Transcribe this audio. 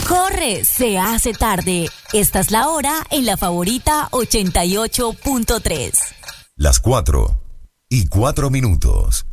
¡Corre! Se hace tarde. Esta es la hora en La Favorita 88.3. Las 4:04.